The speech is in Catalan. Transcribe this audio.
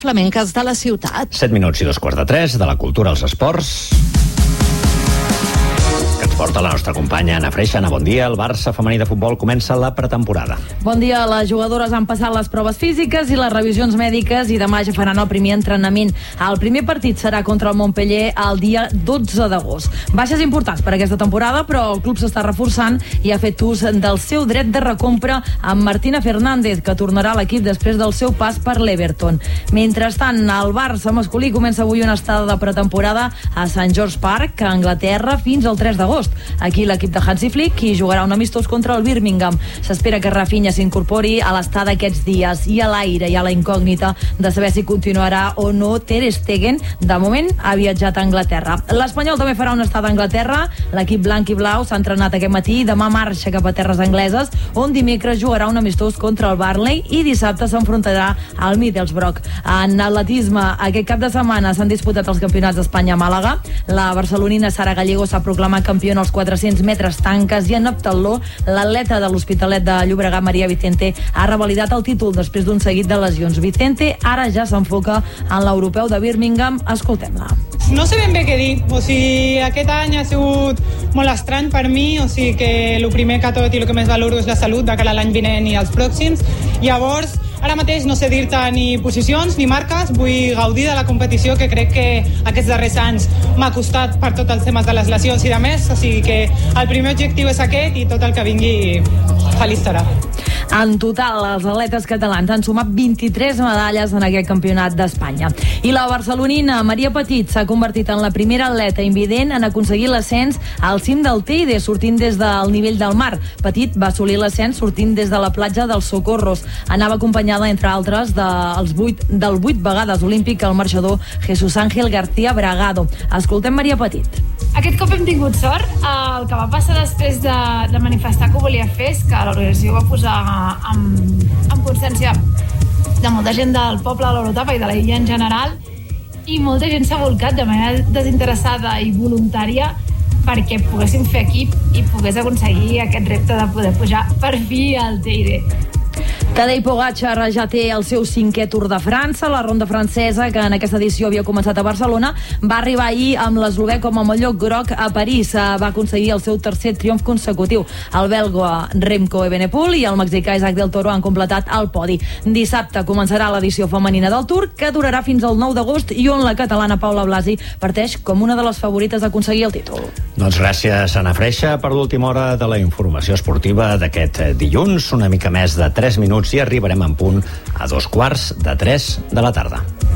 flamenques de la ciutat. 7 minuts i 2:15 de la cultura als esports. Que ens porta la nostra companya Anna Freixa. Anna, bon dia. El Barça femení de futbol comença la pretemporada. Bon dia. Les jugadores han passat les proves físiques i les revisions mèdiques i demà ja faran el primer entrenament. El primer partit serà contra el Montpellier el dia 12 d'agost. Baixes importants per aquesta temporada, però el club s'està reforçant i ha fet ús del seu dret de recompra amb Martina Fernández, que tornarà a l'equip després del seu pas per l'Everton. Mentrestant, el Barça masculí comença avui una estada de pretemporada a St. George Park, a Anglaterra, fins al 3 d'agost. Aquí l'equip de Hansi Flick hi jugarà un amistós contra el Birmingham. S'espera que Rafinha s'incorpori a l'estada aquests dies, i a l'aire hi ha la incògnita de saber si continuarà o no Ter Stegen. De moment ha viatjat a Anglaterra. L'Espanyol també farà una estada a Anglaterra. L'equip blanc i blau s'ha entrenat aquest matí i demà marxa cap a terres angleses, on dimecres jugarà un amistós contra el Burnley i dissabte s'enfrontarà al Middlesbrough. En atletisme, aquest cap de setmana s'han disputat els campionats d'Espanya a Màlaga. La barcelonina Sara Gallego s'ha proclamat campiona als 400 metres tanques, i en heptatló l'atleta de l'Hospitalet de Llobregat, Maria Vicente, ha revalidat el títol després d'un seguit de lesions. Vicente ara ja s'enfoca en l'europeu de Birmingham. Escoltem-la. No sé ben bé què dir, o sigui, aquest any ha sigut molt estrany per mi, o sigui que el primer que tot i el que més valoro és la salut de cara a l'any vinent i els pròxims. Llavors, ara mateix no sé dir-te ni posicions ni marques, vull gaudir de la competició, que crec que aquests darrers anys m'ha costat per tots els temes de les lesions i de més, o sigui que el primer objectiu és aquest i tot el que vingui feliç serà. En total, els atletes catalans han sumat 23 medalles en aquest campionat d'Espanya. I la barcelonina Maria Petit s'ha convertit en la primera atleta invident en aconseguir l'ascens al cim del Teide, sortint des del nivell del mar. Petit va assolir l'ascens sortint des de la platja dels Socorros. Anava acompanyada, entre altres, del 8 vegades olímpic el marxador Jesús Ángel García Bragado. Escoltem Maria Petit. Aquest cop hem tingut sort. El que va passar després de manifestar que ho volia fer és que l'organització va posar en consciència de molta gent del poble de l'Europa i de l'illa en general, i molta gent s'ha volcat de manera desinteressada i voluntària perquè poguéssim fer equip i pogués aconseguir aquest repte de poder pujar per fi al Teide. Tadej Pogačar ja té el seu 5è Tour de França. La ronda francesa, que en aquesta edició havia començat a Barcelona, va arribar ahir amb l'eslovè com a mallot groc a París. Va aconseguir el seu 3è triomf consecutiu. El belga Remco Evenepoel i el mexicà Isaac del Toro han completat el podi. Dissabte començarà l'edició femenina del Tour, que durarà fins al 9 d'agost i on la catalana Paula Blasi parteix com una de les favorites d'aconseguir el títol. Doncs gràcies, Anna Freixa, per l'última hora de la informació esportiva d'aquest dilluns. Una mica més de 3 minuts i arribarem en punt a 2:15 de la tarda.